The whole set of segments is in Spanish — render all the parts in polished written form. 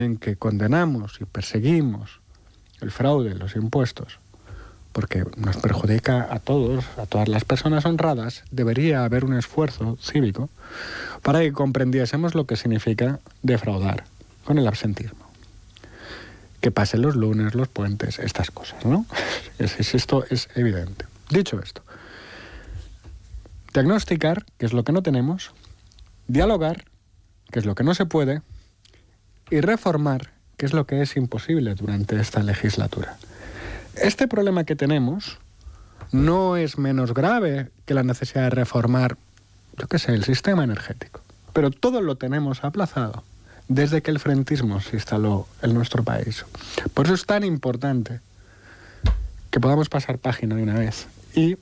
en que condenamos y perseguimos el fraude, los impuestos, porque nos perjudica a todos, a todas las personas honradas, debería haber un esfuerzo cívico para que comprendiésemos lo que significa defraudar con el absentismo. Que pasen los lunes, los puentes, estas cosas, ¿no? Esto es evidente. Dicho esto, diagnosticar, que es lo que no tenemos, dialogar, que es lo que no se puede, y reformar, que es lo que es imposible durante esta legislatura. Este problema que tenemos no es menos grave que la necesidad de reformar, yo qué sé, el sistema energético. Pero todo lo tenemos aplazado desde que el frentismo se instaló en nuestro país. Por eso es tan importante que podamos pasar página de una vez y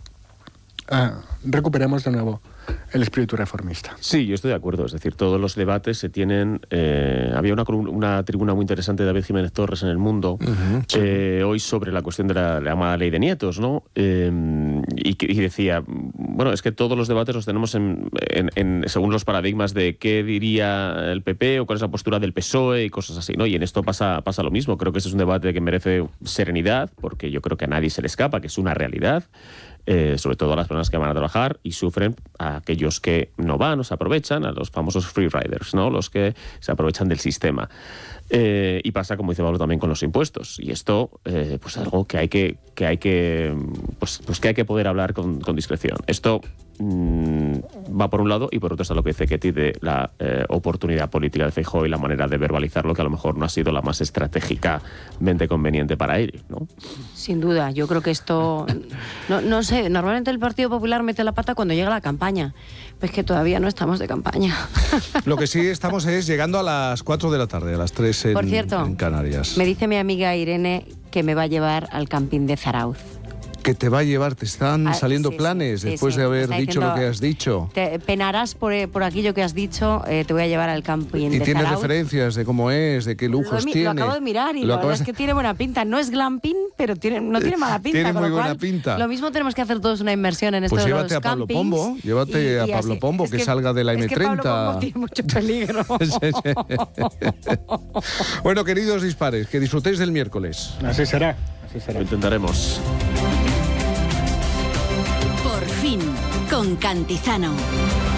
recuperemos de nuevo el espíritu reformista. Sí, yo estoy de acuerdo. Es decir, todos los debates se tienen... había una tribuna muy interesante de David Jiménez Torres en El Mundo, hoy sobre la cuestión de la llamada ley de nietos, ¿no? Y decía, bueno, es que todos los debates los tenemos según los paradigmas de qué diría el PP o cuál es la postura del PSOE y cosas así, ¿no? Y en esto pasa lo mismo. Creo que ese es un debate que merece serenidad, porque yo creo que a nadie se le escapa, que es una realidad. Sobre todo a las personas que van a trabajar y sufren, a aquellos que no van o se aprovechan, a los famosos free riders, ¿no? Los que se aprovechan del sistema. Y pasa, como dice Pablo, también con los impuestos. Y esto, pues algo que hay que poder hablar con discreción. Esto va por un lado, y por otro está lo que dice Ketty de la oportunidad política de Feijóo y la manera de verbalizarlo, que a lo mejor no ha sido la más estratégicamente conveniente para él, ¿no? Sin duda, yo creo que esto... No sé, normalmente el Partido Popular mete la pata cuando llega la campaña, pues que todavía no estamos de campaña. Lo que sí estamos es llegando a las 4 de la tarde, a las 3 Por cierto, en Canarias. Me dice mi amiga Irene que me va a llevar al camping de Zarauz. Que te va a llevar, te están saliendo sí, planes sí, después de haber dicho lo que has dicho. Te penarás por aquello que has dicho, te voy a llevar al camping de Zarauz. Y tienes referencias de cómo es, de qué lujos tiene. Lo acabo de mirar y la verdad es que tiene buena pinta. No es glamping, pero no tiene mala pinta. Tiene muy buena pinta. Lo mismo tenemos que hacer todos una inversión en esto de los campings. Llévate a Pablo Pombo, que salga de la M30. Es que Pablo Pombo tiene mucho peligro. Bueno, queridos dispares, que disfrutéis del miércoles. Así será. Lo intentaremos. Por fin, con Cantizano.